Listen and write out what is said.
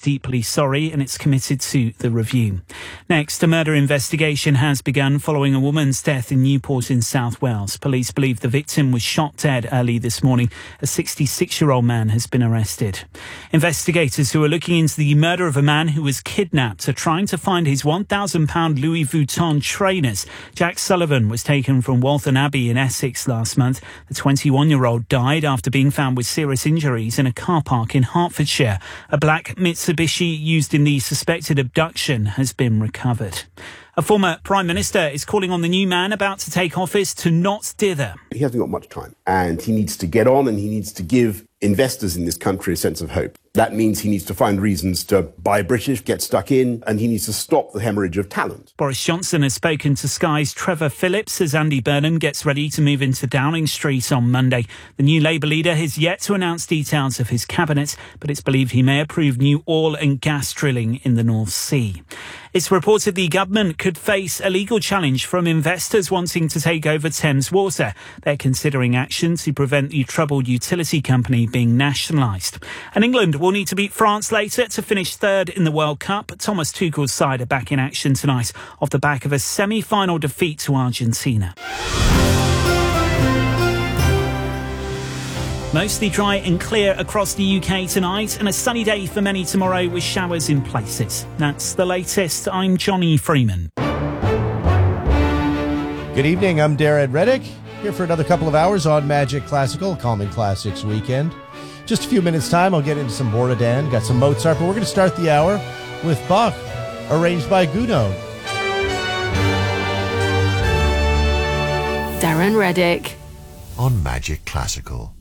deeply sorry and it's committed to the review. Next, a murder investigation has begun following a woman's death in Newport in South Wales. Police believe the victim was shot dead early this morning. A 66-year-old man has been arrested. Investigators who are looking into the murder of a man who was kidnapped are trying to find his £1,000 Louis Vuitton trainers. Jack Sullivan was taken from Waltham Abbey in Essex last month. The 21-year-old died after being found with serious injuries in a car park in Hertfordshire. A black Mitsubishi used in the suspected abduction has been recovered. A former Prime Minister is calling on the new man about to take office to not dither. He hasn't got much time and he needs to get on and he needs to give investors in this country a sense of hope. That means he needs to find reasons to buy British, get stuck in, and he needs to stop the hemorrhage of talent. Boris Johnson has spoken to Sky's Trevor Phillips as Andy Burnham gets ready to move into Downing Street on Monday. The new Labour leader has yet to announce details of his cabinet, but it's believed he may approve new oil and gas drilling in the North Sea. It's reported the government could face a legal challenge from investors wanting to take over Thames Water. They're considering action to prevent the troubled utility company being nationalised. And England will need to beat France later to finish third in the World Cup. Thomas Tuchel's side are back in action tonight off the back of a semi-final defeat to Argentina. Mostly dry and clear across the UK tonight and a sunny day for many tomorrow with showers in places. That's the latest. I'm Johnny Freeman. Good evening, I'm Darren Reddick, here for another couple of hours on Magic Classical, Common Classics Weekend. Just a few minutes' time, I'll get into some Bordadan, got some Mozart, but we're going to start the hour with Bach, arranged by Gounod. Darren Reddick on Magic Classical.